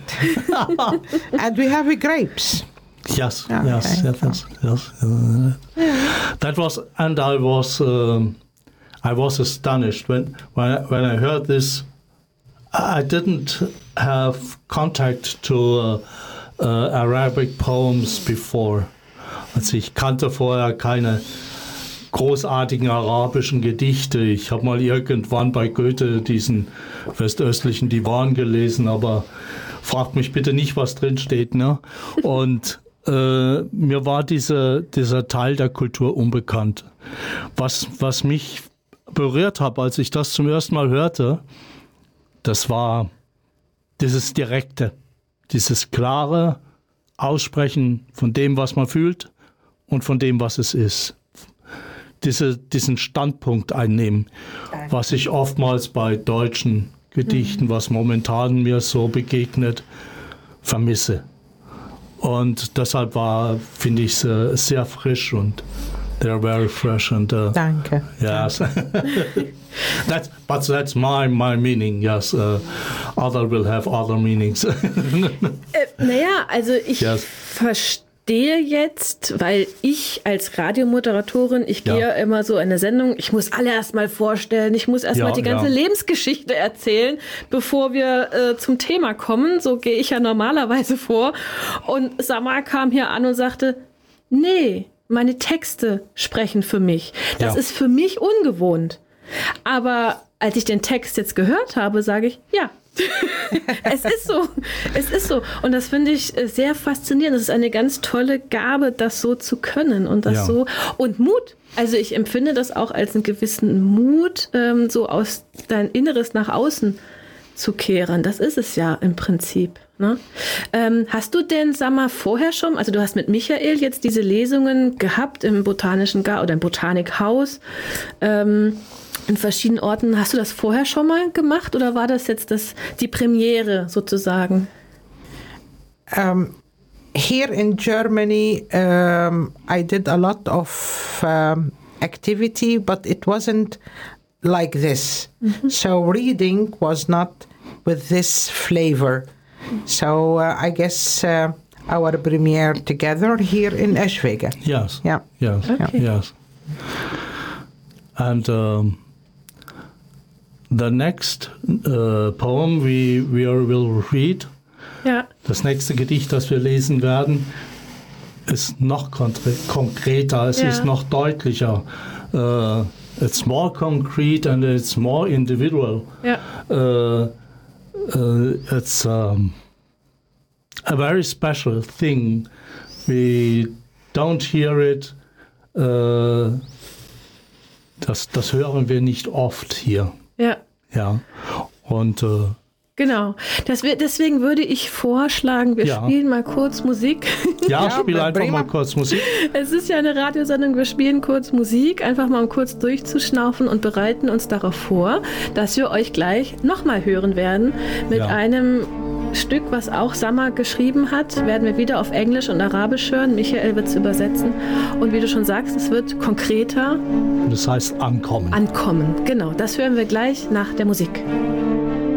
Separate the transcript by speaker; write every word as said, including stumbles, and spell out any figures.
Speaker 1: And we have grapes.
Speaker 2: Yes,
Speaker 1: Okay.
Speaker 2: yes, yes, yes, yes. Uh, that was, and I was, um, I was astonished when when I, when I heard this. I didn't have contact to uh, uh, Arabic poems before. Also ich kannte vorher keine großartigen arabischen Gedichte. Ich habe mal irgendwann bei Goethe diesen westöstlichen Divan gelesen, aber fragt mich bitte nicht, was drin steht, ne? Und äh, mir war diese, dieser Teil der Kultur unbekannt. Was, was mich berührt hat, als ich das zum ersten Mal hörte, das war dieses Direkte, dieses klare Aussprechen von dem, was man fühlt und von dem, was es ist. Diese, diesen Standpunkt einnehmen, was ich oftmals bei deutschen Gedichten, was momentan mir so begegnet, vermisse. Und deshalb war, finde ich, sie sehr frisch und they're very fresh. And, uh,
Speaker 1: Danke.
Speaker 2: Yes. that's, but that's my, my meaning, yes. Uh, other will have other meanings.
Speaker 3: äh, naja, also ich
Speaker 2: Yes.
Speaker 3: verstehe jetzt, weil ich als Radiomoderatorin, ich gehe
Speaker 2: Ja.
Speaker 3: ja immer so in eine Sendung, ich muss alle erst mal vorstellen, ich muss erst
Speaker 2: Ja,
Speaker 3: mal die ganze
Speaker 2: ja.
Speaker 3: Lebensgeschichte erzählen, bevor wir äh, zum Thema kommen. So gehe ich ja normalerweise vor. Und Samar kam hier an und sagte, nee, meine Texte sprechen für mich. Das
Speaker 2: Ja.
Speaker 3: ist für mich ungewohnt. Aber als ich den Text jetzt gehört habe, sage ich, ja, es ist so, es ist so. Und das finde ich äh, sehr faszinierend. Das ist eine ganz tolle Gabe, das so zu können und das
Speaker 2: Ja.
Speaker 3: so und Mut. Also ich empfinde das auch als einen gewissen Mut, ähm, so aus dein Inneres nach außen zu kehren. Das ist es ja im Prinzip. Ne? Ähm, hast du denn, sag mal, vorher schon, also du hast mit Michael jetzt diese Lesungen gehabt im Botanischen Garten oder im Botanikhaus, ähm, in verschiedenen Orten. Hast du das vorher schon mal gemacht oder war das jetzt das, die Premiere sozusagen?
Speaker 1: Um, here in Germany, um, I did a lot of um, activity, but it wasn't like this. Mm-hmm. So reading was not with this flavor. So uh, I guess uh, our premiere together here in Eschwege.
Speaker 2: Yes.
Speaker 1: Yeah.
Speaker 2: Yes.
Speaker 3: Okay.
Speaker 2: Yes. And um, the next uh, poem we, we are, will read,
Speaker 3: Ja.
Speaker 2: das nächste Gedicht, das wir lesen werden, ist noch kontre- konkreter, es
Speaker 3: Ja.
Speaker 2: ist noch deutlicher. Uh, it's more concrete and it's more individual.
Speaker 3: Ja.
Speaker 2: Uh, uh, it's um, a very special thing. We don't hear it. Uh, das, das hören wir nicht oft hier.
Speaker 3: Ja.
Speaker 2: Ja. Und uh,
Speaker 3: Genau. Das wär, deswegen würde ich vorschlagen, wir
Speaker 2: Ja.
Speaker 3: spielen mal kurz Musik.
Speaker 2: ja,
Speaker 1: Ja,
Speaker 2: spiel einfach
Speaker 1: prima.
Speaker 2: mal kurz Musik.
Speaker 3: Es ist ja eine Radiosendung, wir spielen kurz Musik, einfach mal um kurz durchzuschnaufen und bereiten uns darauf vor, dass wir euch gleich nochmal hören werden mit
Speaker 2: Ja.
Speaker 3: einem Stück, was auch Samar geschrieben hat, werden wir wieder auf Englisch und Arabisch hören. Michael wird es übersetzen. Und wie du schon sagst, es wird konkreter
Speaker 2: Das heißt ankommen.
Speaker 3: ankommen. Genau, das hören wir gleich nach der Musik.